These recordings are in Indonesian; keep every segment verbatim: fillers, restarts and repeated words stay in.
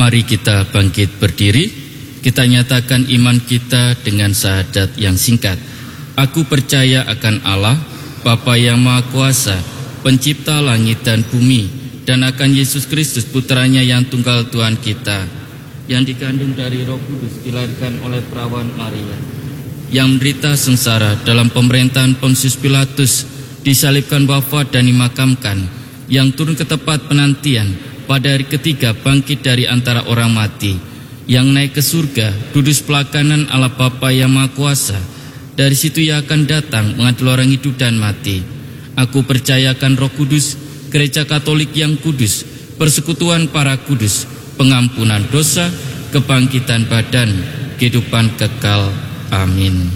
Mari kita bangkit berdiri, kita nyatakan iman kita dengan syahadat yang singkat. Aku percaya akan Allah, Bapa yang Maha Kuasa, pencipta langit dan bumi, dan akan Yesus Kristus putranya yang tunggal Tuhan kita, yang dikandung dari Roh Kudus, dilahirkan oleh perawan Maria, yang menderita sengsara dalam pemerintahan Pontius Pilatus, disalibkan, wafat dan dimakamkan, yang turun ke tempat penantian, pada hari ketiga bangkit dari antara orang mati, yang naik ke surga, duduk sebelah kanan Allah Bapa yang Maha Kuasa. Dari situ ia akan datang mengadil orang hidup dan mati. Aku percayakan Roh Kudus, Gereja Katolik yang kudus, persekutuan para kudus, pengampunan dosa, kebangkitan badan, kehidupan kekal. Amin.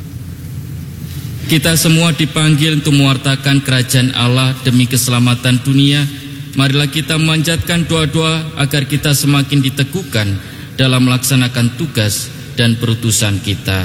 Kita semua dipanggil untuk mewartakan kerajaan Allah demi keselamatan dunia. Marilah kita memanjatkan doa-doa agar kita semakin diteguhkan dalam melaksanakan tugas dan perutusan kita.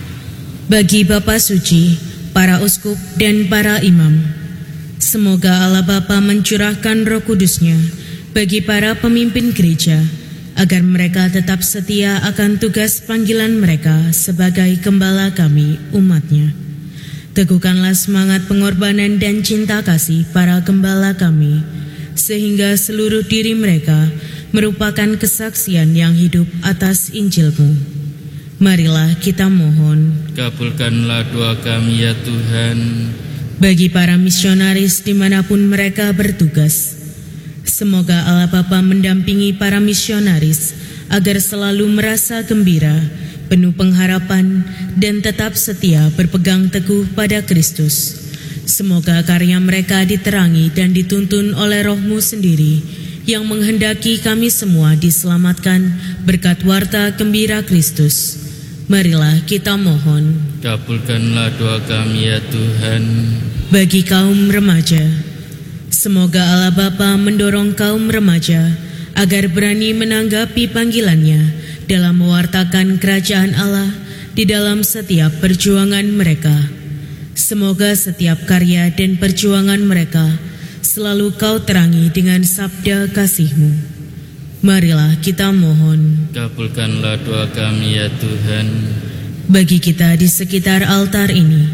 Bagi Bapa Suci, para uskup dan para imam, semoga Allah Bapa mencurahkan Roh Kudus-Nya bagi para pemimpin gereja, agar mereka tetap setia akan tugas panggilan mereka sebagai gembala kami, umat-Nya. Teguhkanlah semangat pengorbanan dan cinta kasih para gembala kami, sehingga seluruh diri mereka merupakan kesaksian yang hidup atas Injil-Mu. Marilah kita mohon. Kabulkanlah doa kami ya Tuhan. Bagi para misionaris dimanapun mereka bertugas, semoga Allah Bapa mendampingi para misionaris agar selalu merasa gembira, penuh pengharapan, dan tetap setia berpegang teguh pada Kristus. Semoga karya mereka diterangi dan dituntun oleh Roh-Mu sendiri, yang menghendaki kami semua diselamatkan berkat warta gembira Kristus. Marilah kita mohon. Kabulkanlah doa kami ya Tuhan. Bagi kaum remaja, semoga Allah Bapa mendorong kaum remaja agar berani menanggapi panggilannya dalam mewartakan kerajaan Allah di dalam setiap perjuangan mereka. Semoga setiap karya dan perjuangan mereka selalu Kau terangi dengan sabda kasih-Mu. Marilah kita mohon. Kabulkanlah doa kami ya Tuhan. Bagi kita di sekitar altar ini,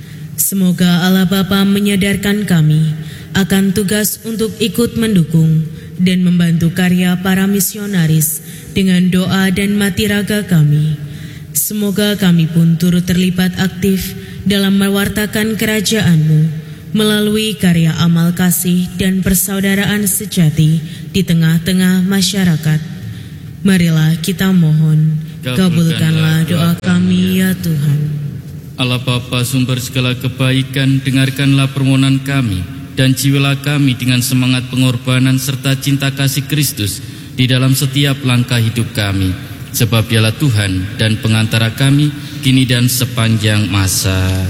semoga Allah Bapa menyadarkan kami akan tugas untuk ikut mendukung dan membantu karya para misionaris dengan doa dan mati raga kami. Semoga kami pun turut terlibat aktif dalam mewartakan kerajaan-Mu melalui karya amal kasih dan persaudaraan sejati di tengah-tengah masyarakat. Marilah kita mohon. Kabulkanlah doa kami ya Tuhan. Allah Bapa sumber segala kebaikan, dengarkanlah permohonan kami dan jiwalah kami dengan semangat pengorbanan serta cinta kasih Kristus di dalam setiap langkah hidup kami. Sebab Dialah Tuhan dan pengantara kami kini dan sepanjang masa.